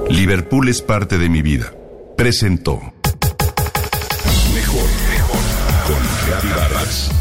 Liverpool es parte de mi vida. Presentó Mejor con Gaby Vargas.